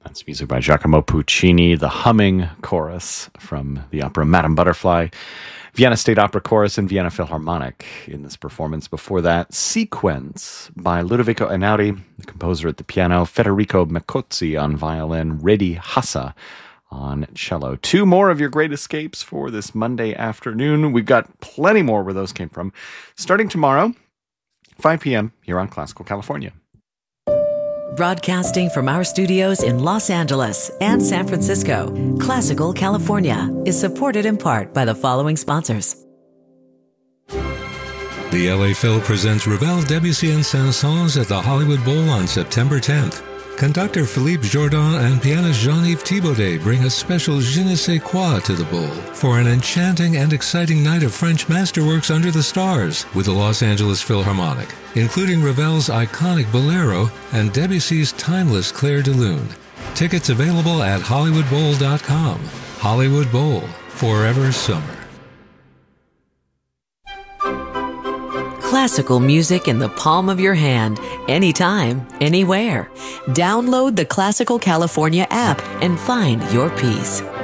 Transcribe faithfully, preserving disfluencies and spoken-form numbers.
That's music by Giacomo Puccini, the humming chorus from the opera Madame Butterfly, Vienna State Opera Chorus, and Vienna Philharmonic in this performance. Before that, Sequence by Ludovico Einaudi, the composer at the piano, Federico Mecozzi on violin, Redi Hassa on cello. Two more of your great escapes for this Monday afternoon. We've got plenty more where those came from. Starting tomorrow, five p.m. here on Classical California. Broadcasting from our studios in Los Angeles and San Francisco, Classical California is supported in part by the following sponsors. The L A Phil presents Ravel, Debussy, and Saint-Saëns at the Hollywood Bowl on September tenth. Conductor Philippe Jourdan and pianist Jean-Yves Thibaudet bring a special je ne sais quoi to the bowl for an enchanting and exciting night of French masterworks under the stars with the Los Angeles Philharmonic, including Ravel's iconic Bolero and Debussy's timeless Clair de Lune. Tickets available at hollywood bowl dot com. Hollywood Bowl, forever summer. Classical music in the palm of your hand, anytime, anywhere. Download the Classical California app and find your peace.